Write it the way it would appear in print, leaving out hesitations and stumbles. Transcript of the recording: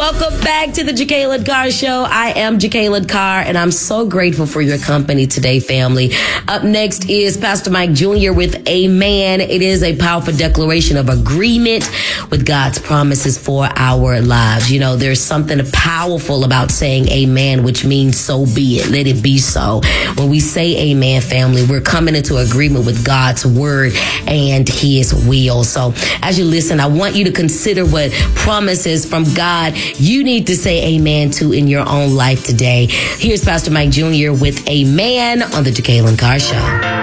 Welcome back to the Jacqueline Carr Show. I am Jacqueline Carr, and I'm so grateful for your company today, family. Up next is Pastor Mike Jr. with Amen. It is a powerful declaration of agreement with God's promises for our lives. You know, there's something powerful about saying amen, which means so be it. Let it be so. When we say amen, family, we're coming into agreement with God's word and his will. So as you listen, I want you to consider what promises from God you need to say amen to in your own life today. Here's Pastor Mike Jr. with Amen on the Jacqueline Carr Show.